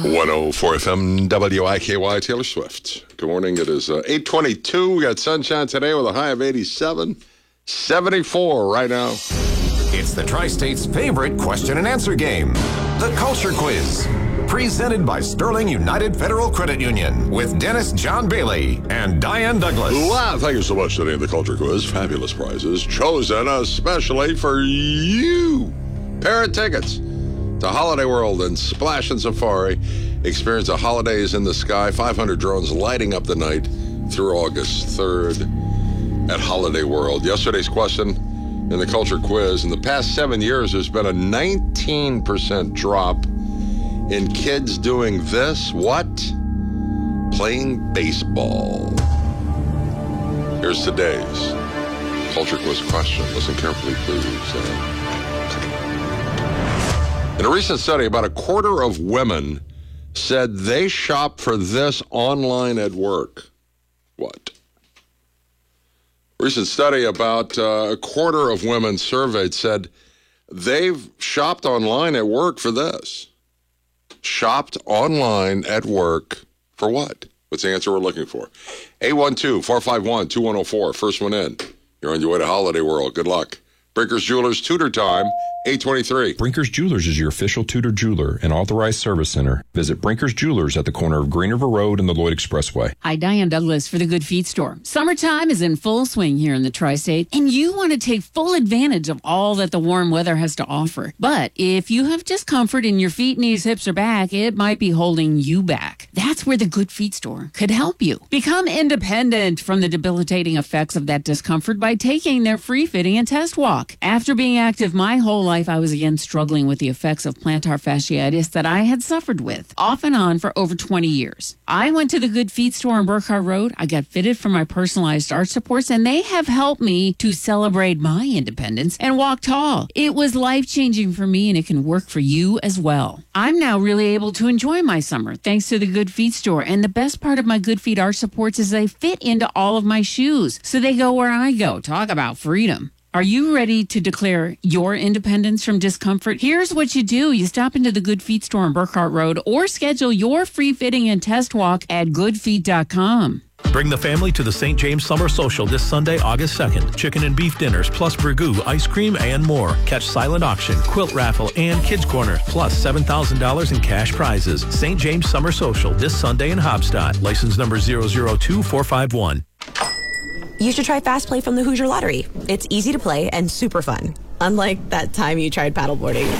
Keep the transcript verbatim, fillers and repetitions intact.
one oh four F M W I K Y, Taylor Swift. Good morning. It is uh, eight twenty-two. We got sunshine today with a high of eighty-seven. seventy-four right now. It's the Tri-State's favorite question and answer game, the Culture Quiz. Presented by Sterling United Federal Credit Union with Dennis John Bailey and Diane Douglas. Wow, thank you so much today in the Culture Quiz. Fabulous prizes chosen especially for you. Pair of tickets to Holiday World and Splash and Safari. Experience the holidays in the sky. five hundred drones lighting up the night through August third at Holiday World. Yesterday's question in the Culture Quiz. In the past seven years, there's been a nineteen percent drop in kids doing this. What? Playing baseball. Here's today's Culture Quiz question. Listen carefully, please. Uh, In a recent study, about a quarter of women said they shop for this online at work. What? Recent study, about uh, a quarter of women surveyed said they've shopped online at work for this. Shopped online at work for what? What's the answer we're looking for? eight one two, four five one, two one oh four. First one in. You're on your way to Holiday World. Good luck. Brinker's Jewelers Tutor Time, eight twenty-three. Brinker's Jewelers is your official Tudor jeweler and authorized service center. Visit Brinker's Jewelers at the corner of Green River Road and the Lloyd Expressway. Hi, Diane Douglas for the Good Feet Store. Summertime is in full swing here in the Tri-State, and you want to take full advantage of all that the warm weather has to offer. But if you have discomfort in your feet, knees, hips, or back, it might be holding you back. That's where the Good Feet Store could help you. Become independent from the debilitating effects of that discomfort by taking their free fitting and test walk. After being active my whole life, I was again struggling with the effects of plantar fasciitis that I had suffered with, off and on, for over twenty years. I went to the Good Feet Store on Burkhart Road. I got fitted for my personalized arch supports, and they have helped me to celebrate my independence and walk tall. It was life-changing for me, and it can work for you as well. I'm now really able to enjoy my summer thanks to the Good Feet Store, and the best part of my Good Feet arch supports is they fit into all of my shoes, so they go where I go. Talk about freedom. Are you ready to declare your independence from discomfort? Here's what you do. You stop into the Good Feet Store on Burkhart Road or schedule your free fitting and test walk at good feet dot com. Bring the family to the Saint James Summer Social this Sunday, August second. Chicken and beef dinners, plus burgoo, ice cream, and more. Catch silent auction, quilt raffle, and kids corner, plus seven thousand dollars in cash prizes. Saint James Summer Social this Sunday in Hobstadt. License number zero zero two four five one. You should try Fast Play from the Hoosier Lottery. It's easy to play and super fun. Unlike that time you tried paddleboarding.